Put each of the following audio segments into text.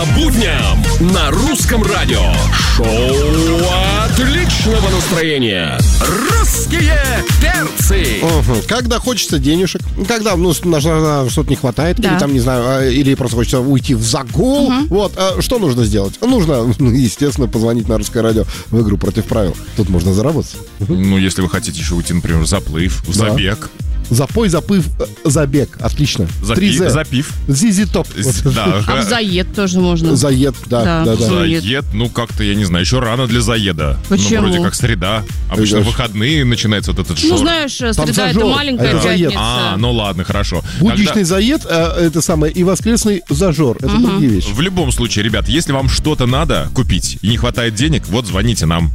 Будням на русском радио. Шоу отличного настроения. Русские перцы. Когда хочется денежек, когда что-то не хватает, или там, не знаю, или просто хочется уйти в загул. Вот, что нужно сделать? Нужно, естественно, позвонить на русское радио в игру «Против правил». Тут можно заработать. Ну, если вы хотите еще уйти, например, в заплыв, в забег. Запой, заплыв, забег. Отлично. Запив. Зизи топ. Да. А в заед тоже можно. Заед, да. Заед, как-то, я не знаю, еще рано для заеда. Почему? Вроде как среда. Обычно в выходные начинается вот этот шор. Знаешь, среда — это маленькая пятница. Ну ладно, хорошо. Будничный заед, это самое, и воскресный зажор. Это другие вещи. В любом случае, ребят, если вам что-то надо купить и не хватает денег, вот звоните нам.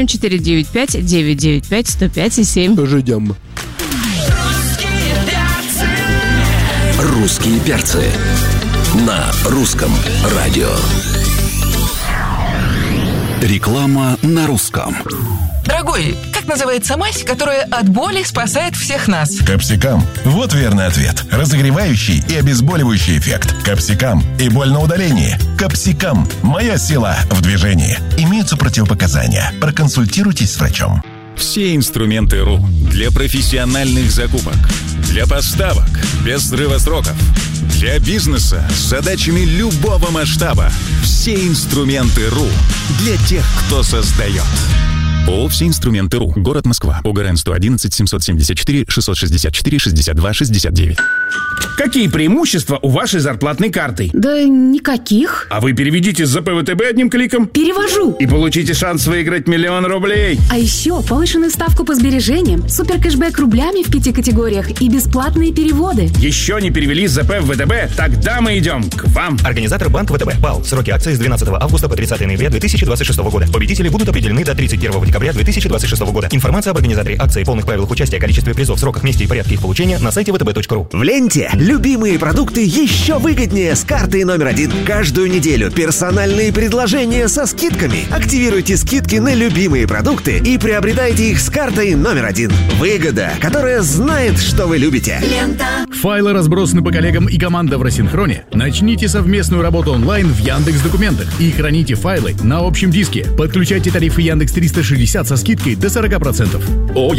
8495-995-105-7. Ждем. Русские перцы на русском радио. Реклама на русском. Дорогой, как называется мазь, которая от боли спасает всех нас? Капсикам. Вот верный ответ. Разогревающий и обезболивающий эффект. Капсикам. И боль на удалении. Капсикам. Моя сила в движении. Имеются противопоказания. Проконсультируйтесь с врачом. Все инструменты РУ для профессиональных закупок, для поставок без срыва сроков, для бизнеса с задачами любого масштаба. Все инструменты РУ для тех, кто создает. ООО «Все инструменты РУ». Город Москва. ОГРН 111 774 664 62 69. Какие преимущества у вашей зарплатной карты? Да никаких. А вы переведите с ЗП ВТБ одним кликом. Перевожу. И получите шанс выиграть 1 000 000 рублей. А еще повышенную ставку по сбережениям, суперкэшбэк рублями в 5 категориях и бесплатные переводы. Еще не перевели с ЗП в ВТБ? Тогда мы идем к вам. Организатор банк ВТБ. БАЛ. Сроки акции с 12 августа по 30 ноября 2026 года. Победители будут определены до 31 декабря 2026 года. Информация об организаторе акции, полных правилах участия, количестве призов, сроках, месте и порядке их получения на сайте vtb.ru. В ленте любимые продукты еще выгоднее с картой номер 1. Каждую неделю персональные предложения со скидками. Активируйте скидки на любимые продукты и приобретайте их с картой номер 1. Выгода, которая знает, что вы любите. Лента. Файлы разбросаны по коллегам и команда в рассинхроне. Начните совместную работу онлайн в Яндекс.Документах и храните файлы на общем диске. Подключайте тарифы Яндекс 360 со скидкой до 40%.